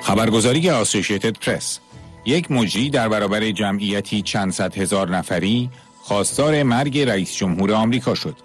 خبرگزاری آسوشیتد پرس: یک مجری در برابر جمعیتی چند صد هزار نفری خواستار مرگ رئیس جمهور آمریکا شد.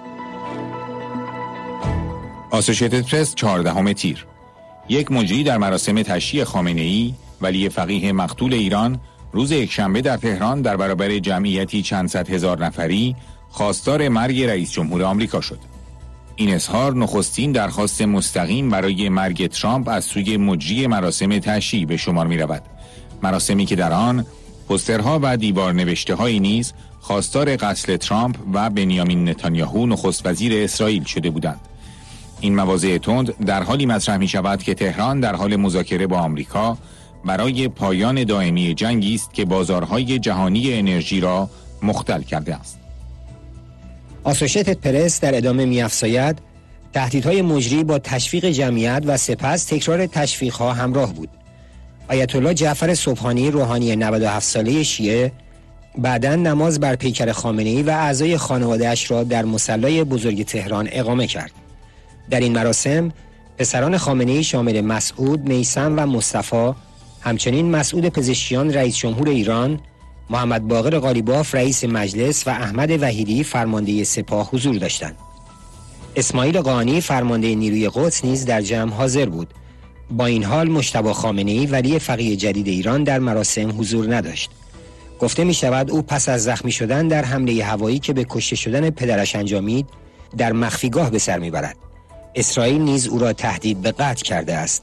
آسوشیتد پرس 14 تیر: یک مجری در مراسم تشییع خامنه‌ای ولی فقیه مقتول ایران روز یکشنبه در تهران در برابر جمعیتی چند صد هزار نفری خواستار مرگ رئیس جمهور آمریکا شد. این اظهار نخستین درخواست مستقیم برای مرگ ترامپ از سوی مجری مراسم تشییع به شمار می رود. مراسمی که در آن پوسترها و دیوار نوشته هایی نیز خواستار قتل ترامپ و بنیامین نتانیاهو نخست وزیر اسرائیل شده بودند. این مواضع تند در حالی مطرح می شود که تهران در حال مذاکره با آمریکا برای پایان دائمی جنگی است که بازارهای جهانی انرژی را مختل کرده است. آسوشیتد پرس در ادامه می‌افزاید تهدیدهای مجری با تشویق جمعیت و سپس تکرار تشویق‌ها همراه بود. آیت الله جعفر سبحانی روحانی 97 ساله شیعه بعداً نماز بر پیکر خامنه‌ای و اعضای خانواده‌اش را در مصلی بزرگ تهران اقامه کرد. در این مراسم پسران خامنه‌ای شامل مسعود، میثم و مصطفی، همچنین مسعود پزشکیان رئیس جمهور ایران، محمد باقر قالیباف رئیس مجلس و احمد وحیدی فرمانده سپاه حضور داشتند. اسماعیل قانی فرمانده نیروی قدس نیز در جمع حاضر بود. با این حال مجتبی خامنه‌ای ولی فقیه جدید ایران در مراسم حضور نداشت. گفته می شود او پس از زخمی شدن در حمله هوایی که به کشته شدن پدرش انجامید در مخفیگاه به سر می برد. اسرائیل نیز او را تهدید به قتل کرده است.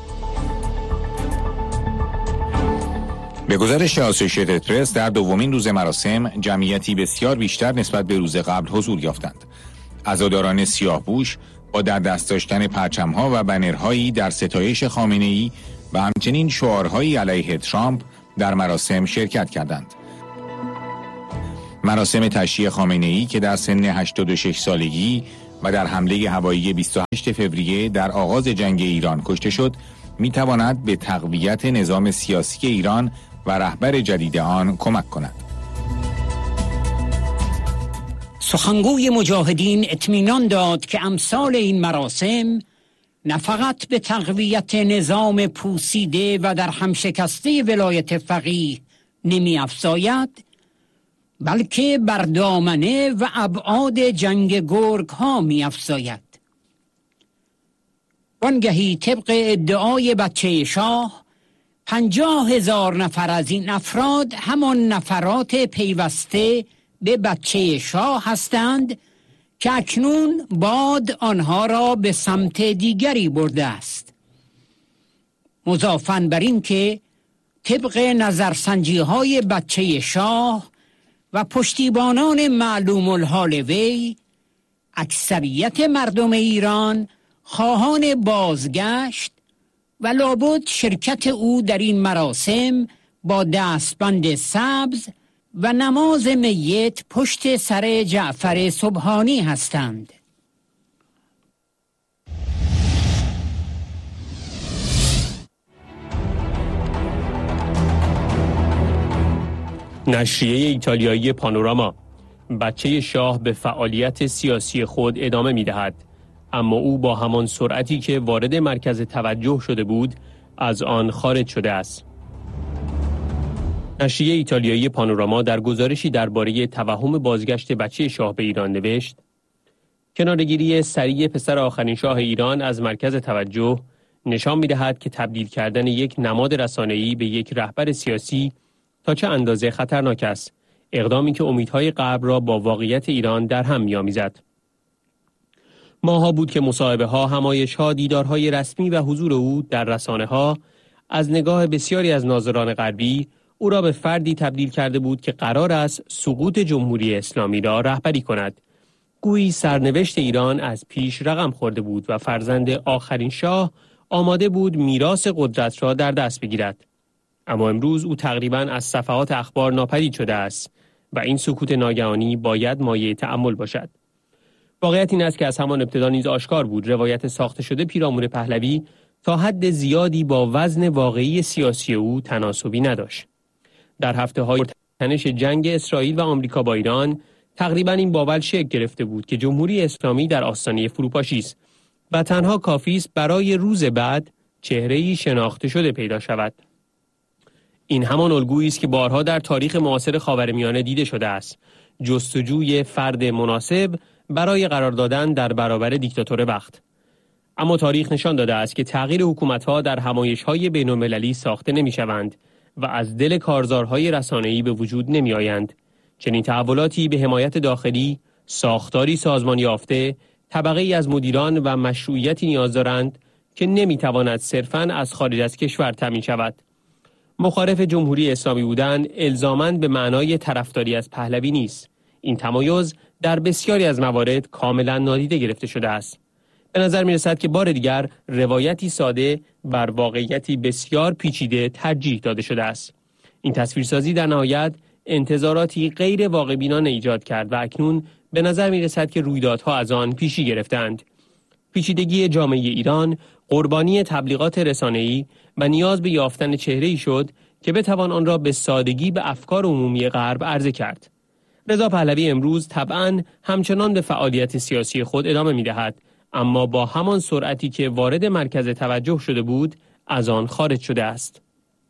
به گزارش آسوشیتد پرس در دومین روز مراسم جمعیتی بسیار بیشتر نسبت به روز قبل حضور یافتند. عزاداران سیاه‌پوش با در دست داشتن پرچم‌ها و بنرهایی در ستایش خامنه‌ای و همچنین شعارهایی علیه ترامپ در مراسم شرکت کردند. مراسم تشییع خامنه‌ای که در سن 86 سالگی و در حمله هوایی 28 فوریه در آغاز جنگ ایران کشته شد، می‌تواند به تقویت نظام سیاسی ایران و رهبر جدید آن کمک کند. سخنگوی مجاهدین اطمینان داد که امثال این مراسم نه فقط به تقویت نظام پوسیده و در هم شکسته ولایت فقیه نمی افزاید، بلکه بر دامنه و ابعاد جنگ گرگ ها می افزاید. وانگهی طبق ادعای بچه شاه 50,000 نفر از این افراد همان نفرات پیوسته به بچه شاه هستند که اکنون باد آنها را به سمت دیگری برده است. مضافاً بر این که طبق نظرسنجی های بچه شاه و پشتیبانان معلوم الحال وی، اکثریت مردم ایران خواهان بازگشت و لابد شرکت او در این مراسم با دستبند سبز و نماز میت پشت سر جعفر سبحانی هستند. نشریه ایتالیایی پانوراما: بچه شاه به فعالیت سیاسی خود ادامه می دهد، اما او با همان سرعتی که وارد مرکز توجه شده بود از آن خارج شده است. نشریه ایتالیایی پانوراما در گزارشی درباره توهم بازگشت بچه شاه به ایران نوشت: کناره‌گیری سریع پسر آخرین شاه ایران از مرکز توجه نشان می‌دهد که تبدیل کردن یک نماد رسانه‌ای به یک رهبر سیاسی تا چه اندازه خطرناک است، اقدامی که امیدهای غرب را با واقعیت ایران در هم می‌آمیزد. ماها بود که مصاحبه‌ها، همایش‌ها، دیدارهای رسمی و حضور او در رسانه‌ها از نگاه بسیاری از ناظران غربی او را به فردی تبدیل کرده بود که قرار است سقوط جمهوری اسلامی را رهبری کند. گویی سرنوشت ایران از پیش رقم خورده بود و فرزند آخرین شاه آماده بود میراث قدرت را در دست بگیرد. اما امروز او تقریباً از صفحات اخبار ناپدید شده است و این سکوت ناگهانی باید مایه تأمل باشد. واقعیت این است که از همان ابتدا نیز آشکار بود روایت ساخته شده پیرامون پهلوی تا حد زیادی با وزن واقعی سیاسی او تناسبی نداشت. در هفته‌های تنش جنگ اسرائیل و آمریکا با ایران تقریباً این باور شکل گرفته بود که جمهوری اسلامی در آستانه فروپاشی است و تنها کافی است برای روز بعد چهره‌ای شناخته شده پیدا شود. این همان الگویی است که بارها در تاریخ معاصر خاورمیانه دیده شده است. جستجوی فرد مناسب برای قرار دادن در برابر دیکتاتور وقت. اما تاریخ نشان داده است که تغییر حکومت‌ها در همایش‌های بین‌المللی ساخته نمی‌شوند و از دل کارزارهای رسانه‌ای به وجود نمی‌آیند. چنین تحولاتی به حمایت داخلی، ساختاری سازمان یافته، طبقه‌ای از مدیران و مشروعیتی نیاز دارند که نمی‌تواند صرفاً از خارج از کشور تامین شود. مخالف جمهوری اسلامی بودن الزاماً به معنای طرفداری از پهلوی نیست. این تمایز در بسیاری از موارد کاملاً نادیده گرفته شده است. به نظر می‌رسد که بار دیگر روایتی ساده بر واقعیتی بسیار پیچیده ترجیح داده شده است. این تصویرسازی در نهایت انتظاراتی غیر واقع‌بینانه ایجاد کرد و اکنون به نظر می‌رسد که رویدادها از آن پیشی گرفتند. پیچیدگی جامعه ایران قربانی تبلیغات رسانه‌ای و نیاز به یافتن چهره‌ای شد که بتوان آن را به سادگی به افکار عمومی غرب عرضه کرد. رضا پهلوی امروز طبعاً همچنان به فعالیت سیاسی خود ادامه می‌دهد، اما با همان سرعتی که وارد مرکز توجه شده بود از آن خارج شده است.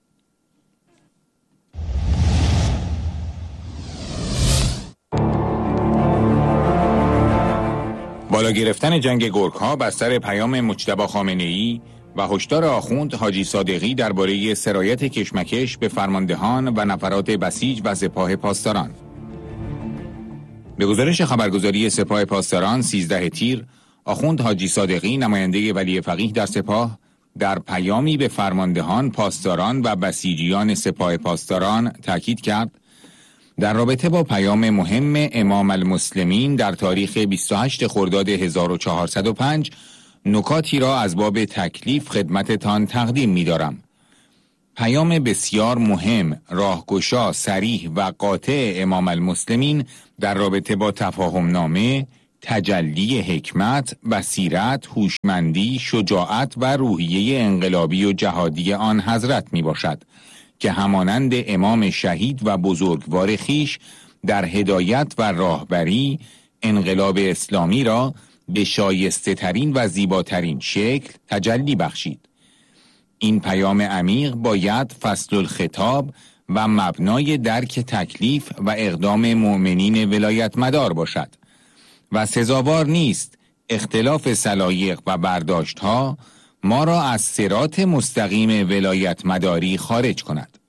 بالا گرفتن جنگ گرگ‌ها بر سر پیام مجتبی خامنه‌ای و هشدار آخوند حاجی صادقی درباره سرایت کشمکش به فرماندهان و نفرات بسیج و سپاه پاسداران. به گزارش خبرگزاری سپاه پاسداران 13 تیر، آخوند حاجی صادقی نماینده ولی فقیه در سپاه در پیامی به فرماندهان، پاسداران و بسیجیان سپاه پاسداران تاکید کرد در رابطه با پیام مهم امام المسلمین در تاریخ 28 خرداد 1405 نکاتی را از باب تکلیف خدمتتان تقدیم می دارم. پیام بسیار مهم، راهگشا، صریح و قاطع امام المسلمین در رابطه با تفاهم نامه، تجلی حکمت، بصیرت، هوشمندی، شجاعت و روحیه انقلابی و جهادی آن حضرت می باشد که همانند امام شهید و بزرگوار خیش در هدایت و راهبری انقلاب اسلامی را به شایسته ترین و زیباترین شکل تجلی بخشید. این پیام عمیق باید فصل الخطاب و مبنای درک تکلیف و اقدام مؤمنین ولایت مدار باشد و سزاوار نیست اختلاف سلایق و برداشت‌ها ما را از صراط مستقیم ولایت مداری خارج کند.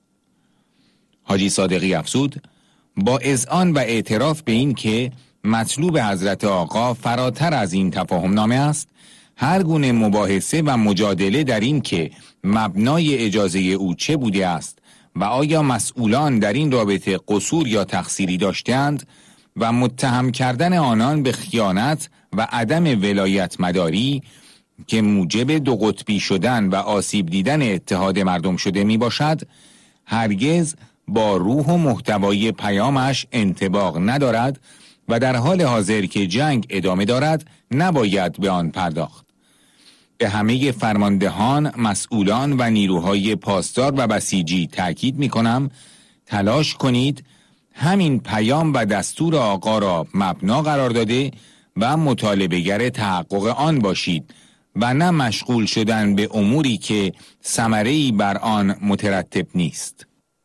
حاجی صادقی افزود با اذعان و اعتراف به این که مطلوب حضرت آقا فراتر از این تفاهم نامه است، هر گونه مباحثه و مجادله در این که مبنای اجازه او چه بوده است و آیا مسئولان در این رابطه قصور یا تقصیری داشتند و متهم کردن آنان به خیانت و عدم ولایت مداری که موجب دو قطبی شدن و آسیب دیدن اتحاد مردم شده می باشد، هرگز با روح و محتوای پیامش انطباق ندارد و در حال حاضر که جنگ ادامه دارد نباید به آن پرداخت. به همه فرماندهان، مسئولان و نیروهای پاسدار و بسیجی تأکید می کنم تلاش کنید همین پیام و دستور آقا را مبنا قرار داده و مطالبه‌گر تحقق آن باشید و نه مشغول شدن به اموری که ثمره‌ای بر آن مترتب نیست.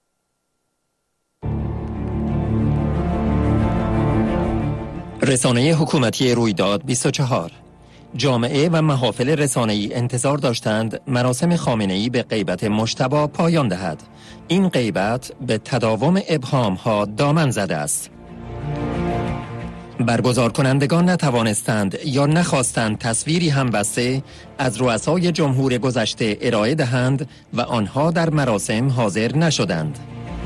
رسانه حکومتی رویداد 24 جامعه و محافل رسانه‌ای انتظار داشتند مراسم خامنه‌ای به غیبت مجتبی پایان دهد. این غیبت به تداوم ابهام‌ها دامن زده است. برگزار کنندگان نتوانستند یا نخواستند تصویری هم بسته از رؤسای جمهور گذشته ارائه دهند و آنها در مراسم حاضر نشدند.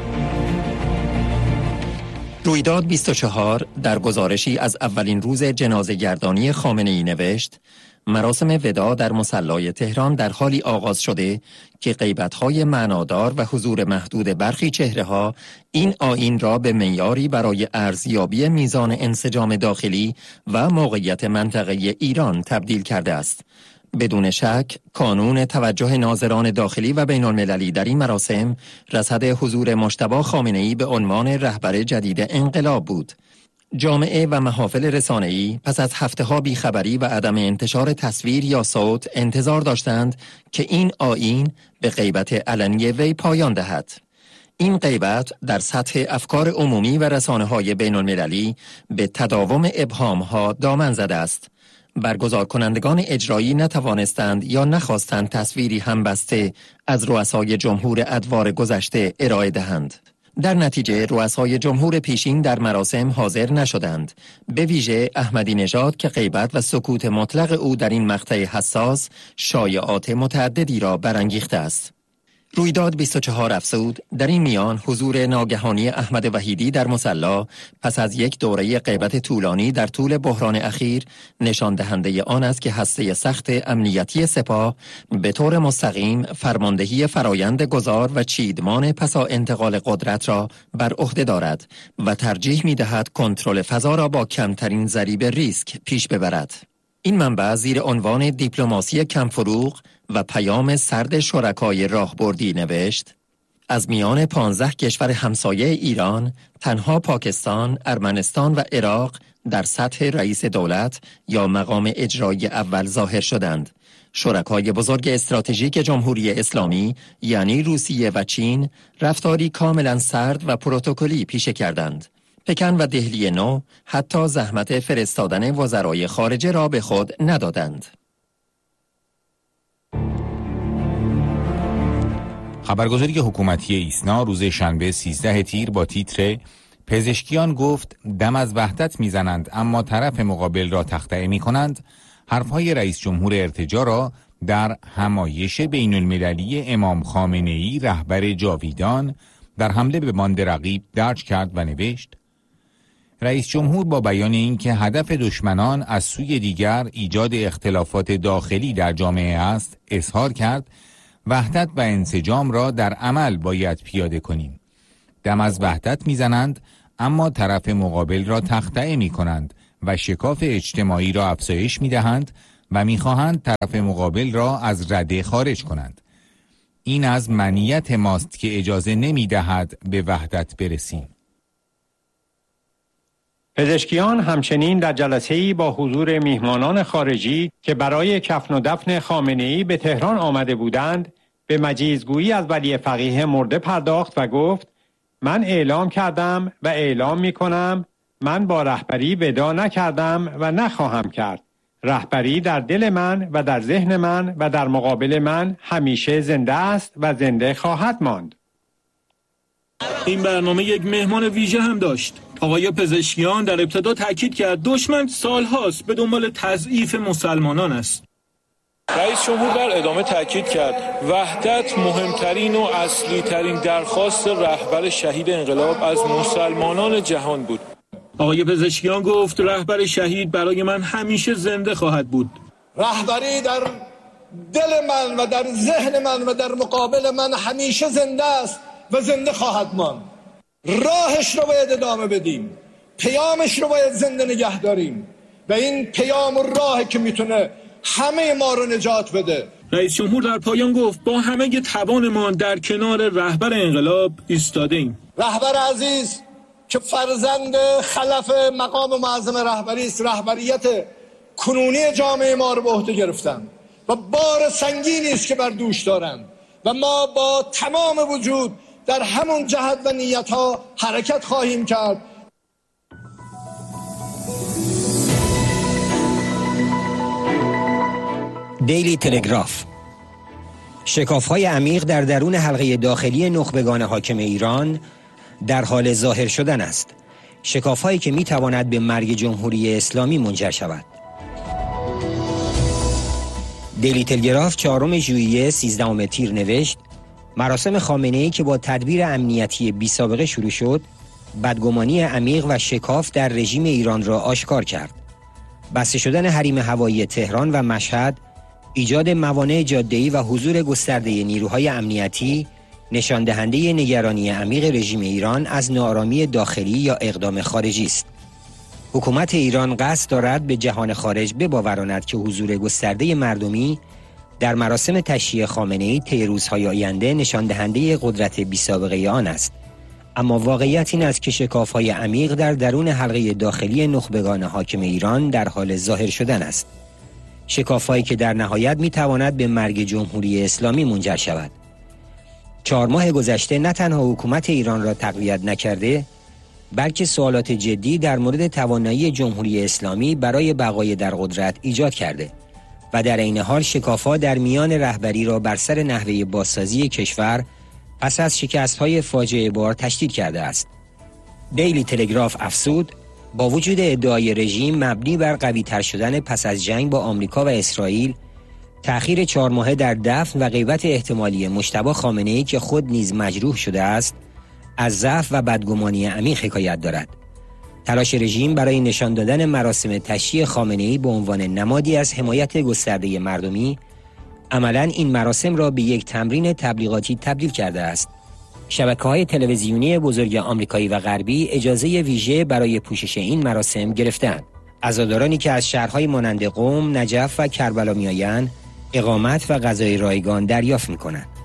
رویداد 24 در گزارشی از اولین روز جنازه گردانی خامنه‌ای نوشت مراسم وداع در مصلی تهران در حالی آغاز شده که غیبت‌های معنادار و حضور محدود برخی چهره‌ها این آیین را به معیاری برای ارزیابی میزان انسجام داخلی و موقعیت منطقه ایران تبدیل کرده است. بدون شک کانون توجه ناظران داخلی و بین المللی در این مراسم رصد حضور مجتبی خامنه‌ای به عنوان رهبر جدید انقلاب بود. جامعه و محافل رسانه‌ای پس از هفته‌ها بیخبری و عدم انتشار تصویر یا صوت انتظار داشتند که این آیین به غیبت علنی وی پایان دهد. این غیبت در سطح افکار عمومی و رسانه‌های بین‌المللی به تداوم ابهام‌ها دامن زده است. برگزار کنندگان اجرایی نتوانستند یا نخواستند تصویری همبسته از رؤسای جمهور ادوار گذشته ارائه دهند. در نتیجه رؤسای جمهور پیشین در مراسم حاضر نشدند، به ویژه احمدی نژاد که غیبت و سکوت مطلق او در این مقطع حساس شایعات متعددی را برانگیخته است. رویداد 24 افزود در این میان حضور ناگهانی احمد وحیدی در مصلی پس از یک دوره غیبت طولانی در طول بحران اخیر نشان دهنده آن است که هسته سخت امنیتی سپاه به طور مستقیم فرماندهی فرایند گذار و چیدمان پسا انتقال قدرت را بر عهده دارد و ترجیح می‌دهد کنترل فضا را با کمترین ضریب ریسک پیش ببرد. این منبع زیر عنوان دیپلماسی کمفروغ و پیام سرد شرکای راهبردی نوشت: از میان 15 کشور همسایه ایران تنها پاکستان، ارمنستان و عراق در سطح رئیس دولت یا مقام اجرایی اول ظاهر شدند. شرکای بزرگ استراتژیک جمهوری اسلامی یعنی روسیه و چین رفتاری کاملا سرد و پروتکلی پیشه کردند. پکن و دهلی نو حتی زحمت فرستادن وزرای خارجه را به خود ندادند. خبرگزاری حکومتی ایسنا روز شنبه 13 تیر با تیتر پزشکیان گفت دم از وحدت میزنند اما طرف مقابل را تخطئه میکنند، حرفهای رئیس جمهور ارتجاع را در همایش بین المللی امام خامنه‌ای رهبر جاویدان در حمله به باند رقیب درج کرد و نوشت: رئیس جمهور با بیان اینکه هدف دشمنان از سوی دیگر ایجاد اختلافات داخلی در جامعه است، اظهار کرد وحدت و انسجام را در عمل باید پیاده کنیم. دم از وحدت میزنند اما طرف مقابل را تخطئه میکنند و شکاف اجتماعی را افزایش میدهند و میخواهند طرف مقابل را از رده خارج کنند. این از منیت ماست که اجازه نمیدهد به وحدت برسیم. پزشکیان همچنین در جلسه‌ای با حضور میهمانان خارجی که برای کفن و دفن خامنه‌ای به تهران آمده بودند به مجیزگویی از ولی فقیه مرده پرداخت و گفت: من اعلام کردم و اعلام می‌کنم من با رهبری ودا نکردم و نخواهم کرد. رهبری در دل من و در ذهن من و در مقابل من همیشه زنده است و زنده خواهد ماند. این برنامه یک مهمان ویژه هم داشت. آقای پزشکیان در ابتدا تاکید کرد دشمن سالهاست به دنبال تضعیف مسلمانان است. رئیس جمهور در ادامه تاکید کرد وحدت مهمترین و اصلی ترین درخواست رهبر شهید انقلاب از مسلمانان جهان بود. آقای پزشکیان گفت رهبر شهید برای من همیشه زنده خواهد بود. رهبری در دل من و در ذهن من و در مقابل من همیشه زنده است و زنده خواهد ماند. راهش رو باید ادامه بدیم، پیامش رو باید زنده نگه داریم و این پیام و راهی که میتونه همه ما رو نجات بده. رئیس جمهور در پایان گفت با همه توانمان در کنار رهبر انقلاب ایستاده ایم. رهبر عزیز که فرزند خلف مقام معظم رهبری است، رهبریت کنونی جامعه ما رو به عهده گرفتن و بار سنگینی است که بر دوش دارند و ما با تمام وجود در همون جهت و نیت‌ها حرکت خواهیم کرد. دیلی تلگراف: شکاف‌های عمیق در درون حلقه داخلی نخبگان حاکم ایران در حال ظاهر شدن است. شکاف‌هایی که می‌تواند به مرگ جمهوری اسلامی منجر شود. دیلی تلگراف 4 ژوئیه 13 تیر نوشت: مراسم خامنه‌ای که با تدبیر امنیتی بی سابقه شروع شد، بدگمانی عمیق و شکاف در رژیم ایران را آشکار کرد. بسته شدن حریم هوایی تهران و مشهد، ایجاد موانع جاده‌ای و حضور گسترده نیروهای امنیتی نشان دهنده نگرانی عمیق رژیم ایران از ناآرامی داخلی یا اقدام خارجی است. حکومت ایران قصد دارد به جهان خارج بباوراند که حضور گسترده مردمی در مراسم تشییع خامنه‌ای طی روزهای آینده نشان دهنده قدرت بی‌سابقه آن است. اما واقعیت این است که شکاف‌های عمیق در درون حلقه داخلی نخبگان حاکم ایران در حال ظاهر شدن است. شکاف‌هایی که در نهایت می‌تواند به مرگ جمهوری اسلامی منجر شود. 4 ماه گذشته نه تنها حکومت ایران را تقویت نکرده، بلکه سوالات جدی در مورد توانایی جمهوری اسلامی برای بقای در قدرت ایجاد کرده و در عین حال شکاف‌ها در میان رهبری را بر سر نحوه بازسازی کشور پس از شکست‌های فاجعه بار تشدید کرده است. دیلی تلگراف افزود با وجود ادعای رژیم مبنی بر قوی‌تر شدن پس از جنگ با آمریکا و اسرائیل، تأخیر 4 ماهه در دفن و غیبت احتمالی مجتبی خامنه‌ای که خود نیز مجروح شده است، از ضعف و بدگمانی عمیق حکایت دارد. تلاش رژیم برای نشان دادن مراسم تشییع خامنه‌ای به عنوان نمادی از حمایت گسترده مردمی، عملاً این مراسم را به یک تمرین تبلیغاتی تبدیل کرده است. شبکه‌های تلویزیونی بزرگ آمریکایی و غربی اجازه ویژه برای پوشش این مراسم گرفتند. عزادارانی که از شهرهای مانند قم، نجف و کربلا میآیند، اقامت و غذای رایگان دریافت می‌کنند.